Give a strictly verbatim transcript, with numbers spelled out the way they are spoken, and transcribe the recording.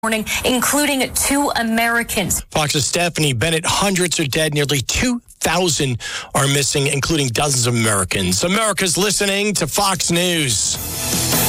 morning, including two Americans. Fox's Stephanie Bennett, hundreds are dead, nearly two thousand are missing, including dozens of Americans. America's listening to Fox News.